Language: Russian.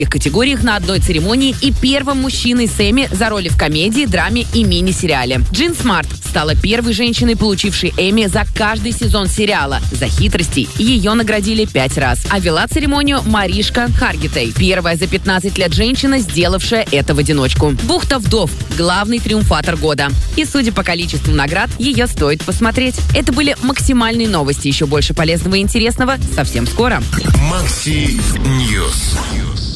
категориях на одной церемонии и первым мужчиной с Эмми за роли в комедии, драме и мини-сериале. Джин Смарт стала первой женщиной, получившей Эмми за каждый сезон сериала. За хитрости ее наградили 5 раз. А вела церемонию Маришка Харгитей, первая за 15 лет женщина, сделавшая это в одиночку. «Бухта вдов» — главный триумфатор года. И судя по количеству наград, ее стоит посмотреть. Это были максимальные новости. Еще больше полезного и интересного совсем скоро. Макси Ньюс.